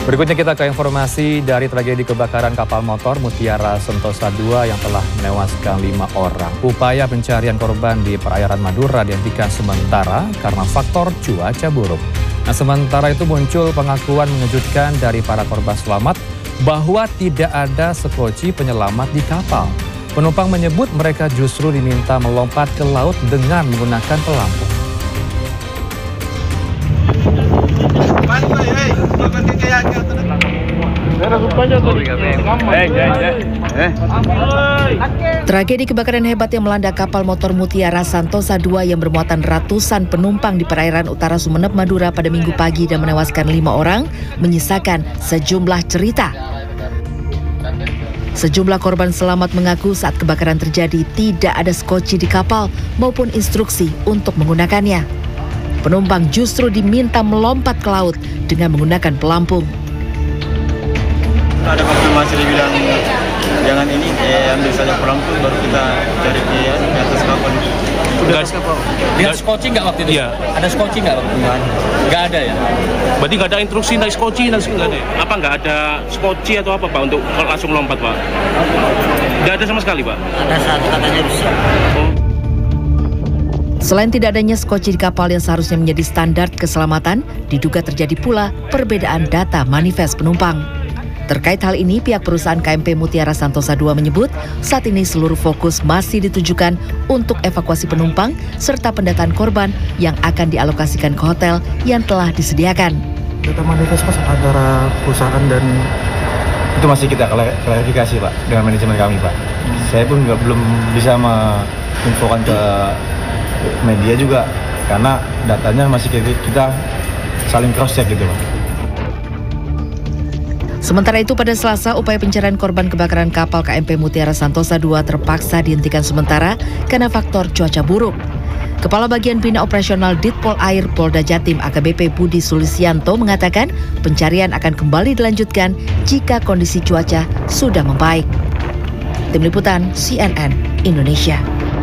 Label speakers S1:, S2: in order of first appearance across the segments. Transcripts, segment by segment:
S1: Berikutnya kita ke informasi dari tragedi kebakaran kapal motor Mutiara Sentosa II yang telah menewaskan 5 orang. Upaya pencarian korban di perairan Madura dihentikan sementara karena faktor cuaca buruk. Nah, sementara itu muncul pengakuan mengejutkan dari para korban selamat bahwa tidak ada sekoci penyelamat di kapal. Penumpang menyebut mereka justru diminta melompat ke laut dengan menggunakan pelampung.
S2: Tragedi kebakaran hebat yang melanda kapal motor Mutiara Sentosa II yang bermuatan ratusan penumpang di perairan utara Sumeneb, Madura pada Minggu pagi dan menewaskan 5 orang menyisakan sejumlah cerita. Sejumlah korban selamat mengaku saat kebakaran terjadi tidak ada skoci di kapal maupun instruksi untuk menggunakannya. Penumpang justru diminta melompat ke laut dengan menggunakan pelampung.
S3: Ada konfirmasi dibilang jangan ini, ambil saja pelampung baru kita cari di atas kapal.
S4: Lihat skoci nggak waktu itu? Iya. Ada skoci nggak waktu itu? Nggak ada ya? Berarti nggak ada instruksi naik skoci, nggak ada. Apa nggak ada skoci atau apa Pak untuk langsung lompat Pak? Nggak ada sama sekali Pak?
S3: Ada satu katanya bisa.
S2: Selain tidak adanya skoci di kapal yang seharusnya menjadi standar keselamatan, diduga terjadi pula perbedaan data manifest penumpang. Terkait hal ini, pihak perusahaan KMP Mutiara Sentosa II menyebut saat ini seluruh fokus masih ditujukan untuk evakuasi penumpang serta pendataan korban yang akan dialokasikan ke hotel yang telah disediakan.
S5: Data manifest Mas antara perusahaan dan itu masih kita klarifikasi Pak dengan manajemen kami Pak. Saya pun belum bisa menginfokan ke media juga karena datanya masih kita saling cross check gitu Pak.
S2: Sementara itu pada Selasa, upaya pencarian korban kebakaran kapal KMP Mutiara Sentosa II terpaksa dihentikan sementara karena faktor cuaca buruk. Kepala Bagian Bina Operasional Ditpol Air Polda Jatim AKBP Budi Sulisianto mengatakan pencarian akan kembali dilanjutkan jika kondisi cuaca sudah membaik. Tim Liputan CNN Indonesia.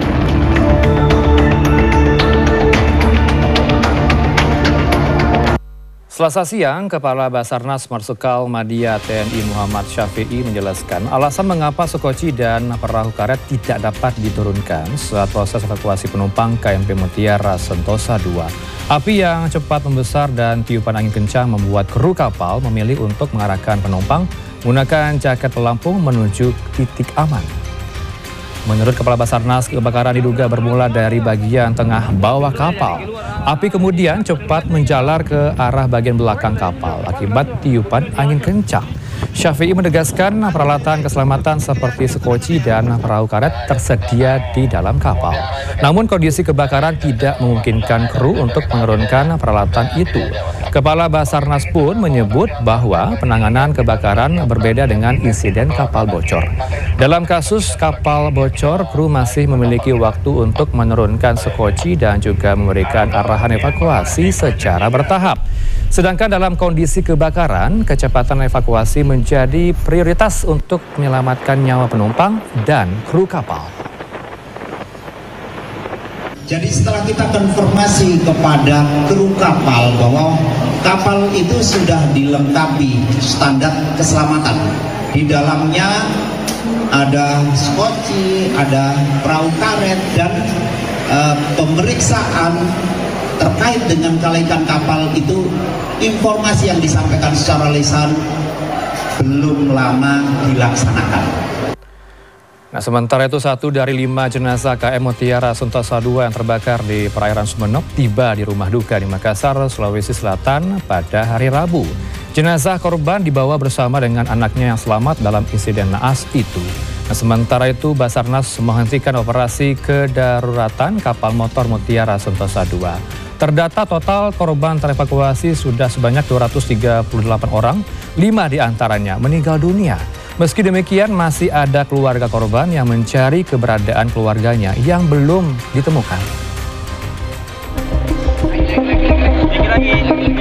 S1: Selasa siang, Kepala Basarnas Marsikal Madya TNI Muhammad Syafi'i menjelaskan alasan mengapa sekoci dan perahu karet tidak dapat diturunkan saat proses evakuasi penumpang KMP Mutiara Sentosa II. Api yang cepat membesar dan tiupan angin kencang membuat kru kapal memilih untuk mengarahkan penumpang menggunakan jaket pelampung menuju titik aman. Menurut Kepala Basarnas, kebakaran diduga bermula dari bagian tengah bawah kapal. Api kemudian cepat menjalar ke arah bagian belakang kapal akibat tiupan angin kencang. Syafi'i menegaskan peralatan keselamatan seperti sekoci dan perahu karet tersedia di dalam kapal. Namun kondisi kebakaran tidak memungkinkan kru untuk menurunkan peralatan itu. Kepala Basarnas pun menyebut bahwa penanganan kebakaran berbeda dengan insiden kapal bocor. Dalam kasus kapal bocor, kru masih memiliki waktu untuk menurunkan sekoci dan juga memberikan arahan evakuasi secara bertahap. Sedangkan dalam kondisi kebakaran, kecepatan evakuasi menjadi prioritas untuk menyelamatkan nyawa penumpang dan kru kapal.
S6: Jadi setelah kita konfirmasi kepada kru kapal bahwa kapal itu sudah dilengkapi standar keselamatan. Di dalamnya ada skoci, ada perahu karet, dan pemeriksaan terkait dengan kelaikan kapal itu, informasi yang disampaikan secara lisan belum lama dilaksanakan.
S1: Nah, sementara itu 1 dari 5 jenazah KM Mutiara Sentosa II yang terbakar di perairan Sumeneb tiba di rumah duka di Makassar, Sulawesi Selatan pada hari Rabu. Jenazah korban dibawa bersama dengan anaknya yang selamat dalam insiden naas itu. Nah, sementara itu Basarnas menghentikan operasi kedaruratan kapal motor Mutiara Sentosa II. Terdata total korban terevakuasi sudah sebanyak 238 orang, 5 diantaranya meninggal dunia. Meski demikian masih ada keluarga korban yang mencari keberadaan keluarganya yang belum ditemukan.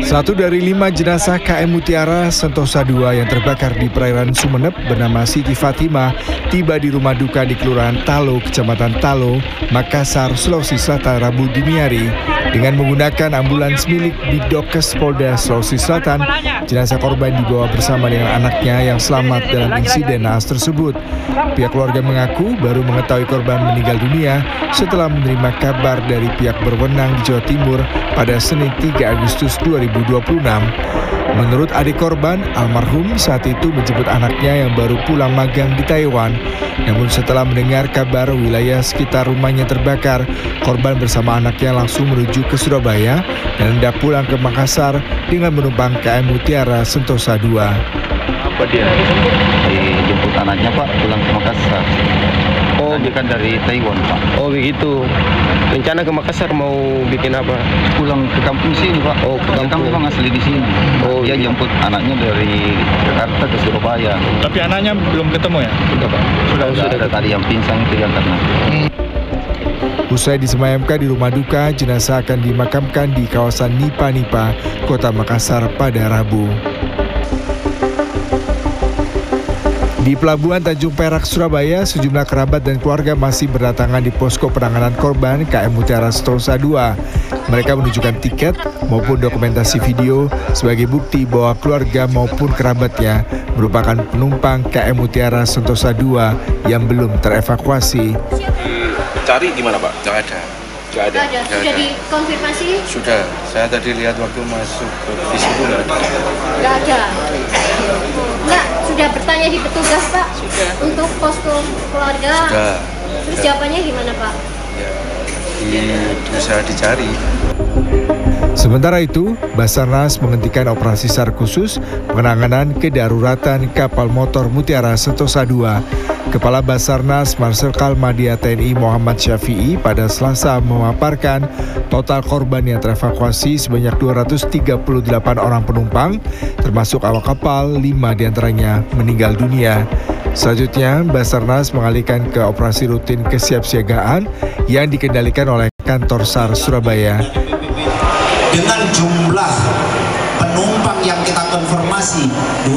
S7: Satu dari 5 jenazah KM Mutiara Sentosa II yang terbakar di perairan Sumeneb bernama Siti Fatimah tiba di rumah duka di Kelurahan Talo, Kecamatan Talo, Makassar, Sulawesi Selatan Rabu dini hari. Dengan menggunakan ambulans milik Bidokes Polda Sulawesi Selatan, jenazah korban dibawa bersama dengan anaknya yang selamat dalam insiden naas tersebut. Pihak keluarga mengaku baru mengetahui korban meninggal dunia setelah menerima kabar dari pihak berwenang di Jawa Timur pada Senin 3 Agustus 2026. Menurut adik korban, almarhum saat itu menjemput anaknya yang baru pulang magang di Taiwan. Namun setelah mendengar kabar wilayah sekitar rumahnya terbakar, korban bersama anaknya langsung menuju ke Surabaya dan hendak pulang ke Makassar dengan menumpang KM Mutiara Sentosa II.
S8: Apa dia? Dijemput anaknya Pak, pulang ke Makassar. Oh, dia kan dari Taiwan Pak.
S9: Oh begitu. Rencana ke Makassar mau bikin apa?
S8: Pulang ke kampung sini Pak.
S9: Oh, ke kampung.
S8: Dia memang asli di sini.
S9: Oh,
S8: dia jemput anaknya dari Jakarta ke Surabaya.
S5: Tapi anaknya belum ketemu ya?
S8: Sudah Pak. Sudah ada tadi yang pingsan itu ya karena.
S7: Usai disemayamkan di rumah duka, jenazah akan dimakamkan di kawasan Nipa-Nipa, Kota Makassar pada Rabu. Di Pelabuhan Tanjung Perak, Surabaya, sejumlah kerabat dan keluarga masih berdatangan di posko penanganan korban KM Mutiara Sentosa II. Mereka menunjukkan tiket maupun dokumentasi video sebagai bukti bahwa keluarga maupun kerabatnya merupakan penumpang KM Mutiara Sentosa II yang belum terevakuasi.
S10: Cari di mana Pak? Nggak ada.
S11: Sudah dikonfirmasi?
S10: Sudah. Saya tadi lihat waktu masuk ke bis itu nggak ada.
S11: Nggak ada. Enggak, sudah bertanya di petugas Pak?
S10: Sudah.
S11: Untuk posko keluarga?
S10: Sudah.
S11: Terus jawabannya gimana Pak?
S10: Ya, berusaha dicari.
S7: Sementara itu, Basarnas menghentikan operasi SAR khusus penanganan kedaruratan kapal motor Mutiara Sentosa II. Kepala Basarnas Marsikal Madya TNI Muhammad Syafi'i pada Selasa memaparkan total korban yang terevakuasi sebanyak 238 orang penumpang, termasuk awak kapal, 5 diantaranya meninggal dunia. Selanjutnya, Basarnas mengalihkan ke operasi rutin kesiapsiagaan yang dikendalikan oleh kantor SAR Surabaya.
S6: Dengan jumlah penumpang yang kita konfirmasi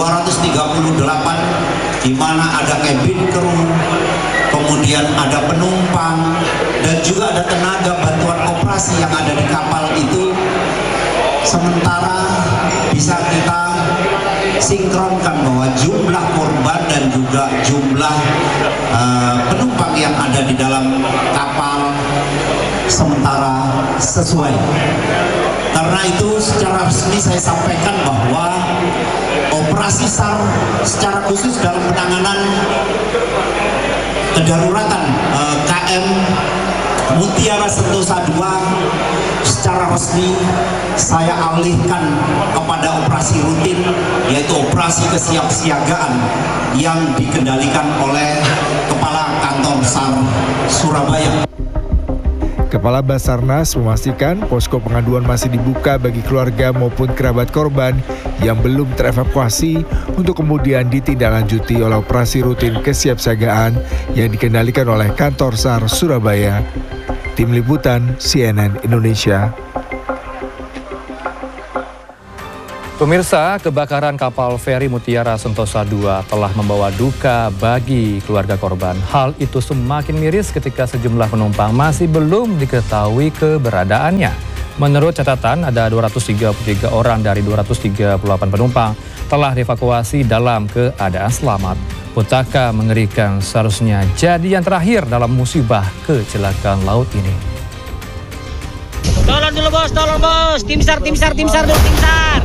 S6: 238, di mana ada cabin crew, kemudian ada penumpang, dan juga ada tenaga bantuan operasi yang ada di kapal itu. Sementara bisa kita sinkronkan bahwa jumlah korban dan juga jumlah penumpang yang ada di dalam kapal sementara sesuai. Karena itu secara resmi saya sampaikan bahwa operasi SAR secara khusus dalam penanganan kedaruratan KM Mutiara Sentosa II secara resmi saya alihkan kepada operasi rutin, yaitu operasi kesiapsiagaan yang dikendalikan oleh Kepala Kantor SAR Surabaya.
S7: Kepala Basarnas memastikan posko pengaduan masih dibuka bagi keluarga maupun kerabat korban yang belum terevakuasi untuk kemudian ditindaklanjuti oleh operasi rutin kesiapsiagaan yang dikendalikan oleh kantor SAR Surabaya. Tim Liputan CNN Indonesia.
S1: Pemirsa, kebakaran kapal feri Mutiara Sentosa II telah membawa duka bagi keluarga korban. Hal itu semakin miris ketika sejumlah penumpang masih belum diketahui keberadaannya. Menurut catatan, ada 233 orang dari 238 penumpang telah dievakuasi dalam keadaan selamat. Petaka mengerikan seharusnya jadi yang terakhir dalam musibah kecelakaan laut ini.
S12: Tolong dulu bos, tolong bos. Tim SAR dulu, tim SAR.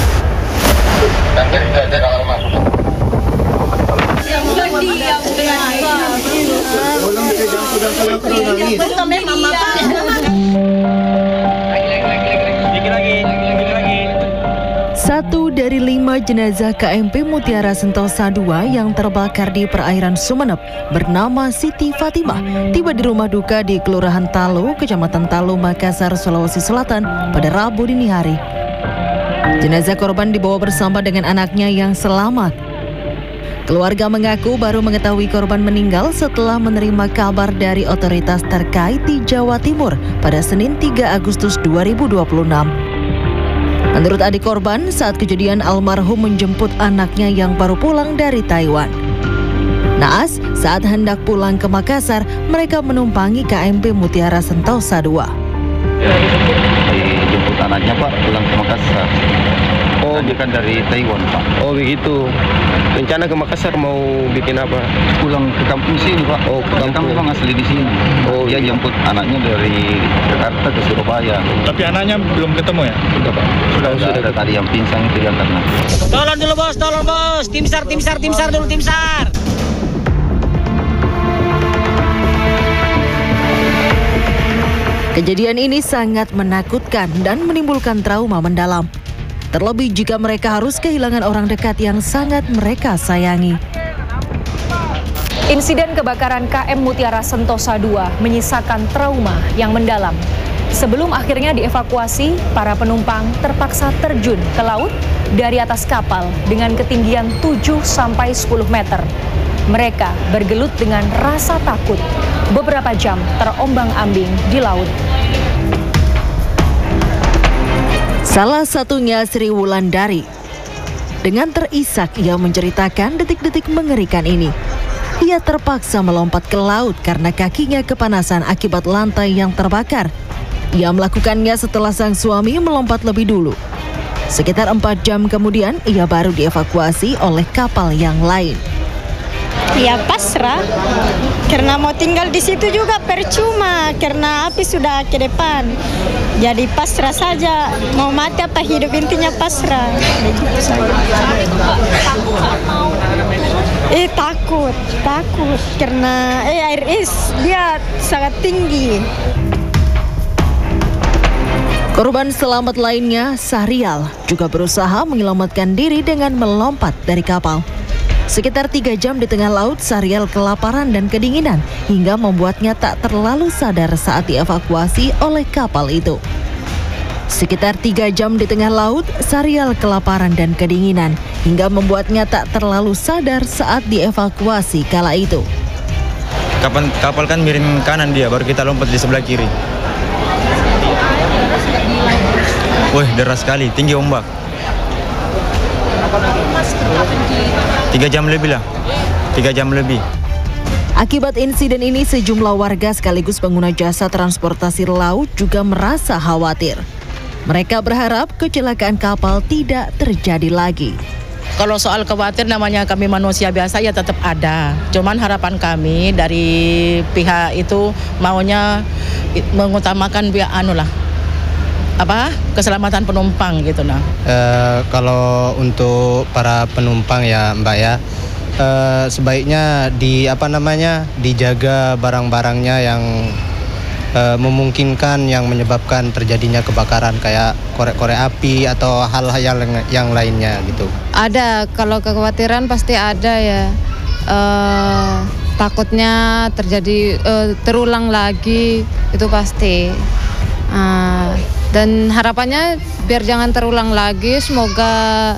S2: Satu dari 5 jenazah KMP Mutiara Sentosa II yang terbakar di perairan Sumeneb bernama Siti Fatimah tiba di rumah duka di Kelurahan Talo, Kecamatan Talo, Makassar, Sulawesi Selatan pada Rabu dini hari. Jenazah korban dibawa bersama dengan anaknya yang selamat. Keluarga mengaku baru mengetahui korban meninggal setelah menerima kabar dari otoritas terkait di Jawa Timur pada Senin 3 Agustus 2026. Menurut adik korban, saat kejadian almarhum menjemput anaknya yang baru pulang dari Taiwan. Naas, saat hendak pulang ke Makassar, mereka menumpangi KMP Mutiara Sentosa 2.
S8: Dijemput anaknya Pak pulang ke Makassar. Oh, dia kan dari Taiwan Pak.
S9: Oh begitu. Rencana ke Makassar mau bikin apa?
S8: Pulang ke kampung sini Pak.
S9: Oh, ke
S8: dia kan
S9: kampung.
S8: memang asli di sini.
S9: Oh,
S8: dia jemput anaknya dari Jakarta ke Surabaya.
S5: Tapi anaknya belum ketemu ya?
S8: Sudah Pak. Sudah ada tadi yang pingsan itu ya karena.
S12: Tolong dulu bos, tolong bos. Tim SAR dulu, tim SAR.
S2: Kejadian ini sangat menakutkan dan menimbulkan trauma mendalam. Terlebih jika mereka harus kehilangan orang dekat yang sangat mereka sayangi.
S13: Insiden kebakaran KM Mutiara Sentosa 2 menyisakan trauma yang mendalam. Sebelum akhirnya dievakuasi, para penumpang terpaksa terjun ke laut dari atas kapal dengan ketinggian 7-10 meter. Mereka bergelut dengan rasa takut. Beberapa jam terombang-ambing di laut.
S2: Salah satunya Sri Wulandari. Dengan terisak ia menceritakan detik-detik mengerikan ini. Ia terpaksa melompat ke laut karena kakinya kepanasan akibat lantai yang terbakar. Ia melakukannya setelah sang suami melompat lebih dulu. Sekitar 4 jam kemudian ia baru dievakuasi oleh kapal yang lain.
S14: Ya pasrah, karena mau tinggal di situ juga percuma, karena api sudah ke depan. Jadi pasrah saja, mau mati apa hidup, intinya pasrah. Begitu saja. Takut, karena air dia sangat tinggi.
S2: Korban selamat lainnya, Sahrial, juga berusaha menyelamatkan diri dengan melompat dari kapal. Sekitar 3 jam di tengah laut, Sahrial kelaparan dan kedinginan hingga membuatnya tak terlalu sadar saat dievakuasi oleh kapal itu. Sekitar 3 jam di tengah laut, Sahrial kelaparan dan kedinginan hingga membuatnya tak terlalu sadar saat dievakuasi kala itu.
S5: Kapal kan miring kanan dia, baru kita lompat di sebelah kiri. Wih, deras sekali, tinggi ombak. 3 jam lebih lah, 3 jam lebih.
S2: Akibat insiden ini, sejumlah warga sekaligus pengguna jasa transportasi laut juga merasa khawatir. Mereka berharap kecelakaan kapal tidak terjadi lagi.
S15: Kalau soal khawatir, namanya kami manusia biasa ya tetap ada. Cuman harapan kami dari pihak itu maunya mengutamakan biar keselamatan penumpang gitu nah.
S9: Kalau untuk para penumpang ya Mbak ya, sebaiknya dijaga barang-barangnya yang memungkinkan yang menyebabkan terjadinya kebakaran kayak korek-korek api atau hal-hal yang lainnya gitu.
S16: Ada, kalau kekhawatiran pasti ada ya. Takutnya terjadi terulang lagi, itu pasti. Dan harapannya biar jangan terulang lagi, semoga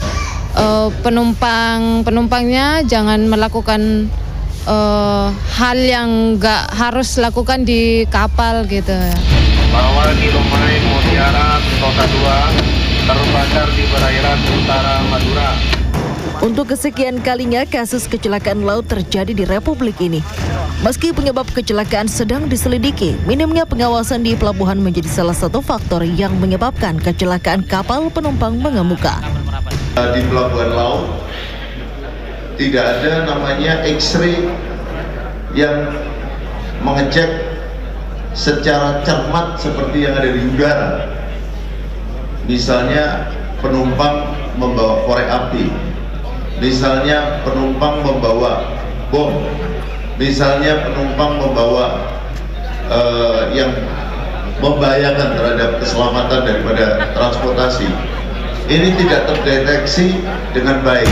S16: penumpangnya jangan melakukan hal yang nggak harus lakukan di kapal gitu.
S17: Bahwa di Rumah Mutiara Sentosa 2 terbakar di perairan utara Madura.
S2: Untuk kesekian kalinya kasus kecelakaan laut terjadi di Republik ini. Meski penyebab kecelakaan sedang diselidiki, minimnya pengawasan di pelabuhan menjadi salah satu faktor yang menyebabkan kecelakaan kapal penumpang mengemuka.
S18: Di pelabuhan laut tidak ada namanya X-ray yang mengecek secara cermat seperti yang ada di udara. Misalnya penumpang membawa korek api, misalnya penumpang membawa bom, misalnya penumpang membawa yang membahayakan terhadap keselamatan daripada transportasi. Ini tidak terdeteksi dengan baik.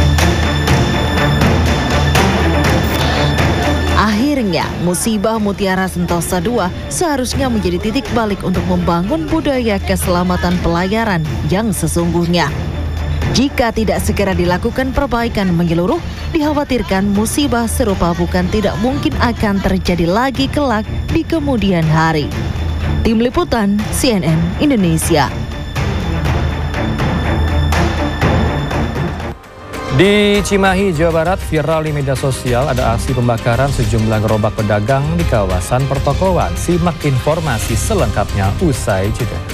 S2: Akhirnya, musibah Mutiara Sentosa 2 seharusnya menjadi titik balik untuk membangun budaya keselamatan pelayaran yang sesungguhnya. Jika tidak segera dilakukan perbaikan menyeluruh, dikhawatirkan musibah serupa bukan tidak mungkin akan terjadi lagi kelak di kemudian hari. Tim Liputan CNN Indonesia.
S1: Di Cimahi, Jawa Barat, viral di media sosial ada aksi pembakaran sejumlah gerobak pedagang di kawasan pertokoan. Simak informasi selengkapnya usai jeda.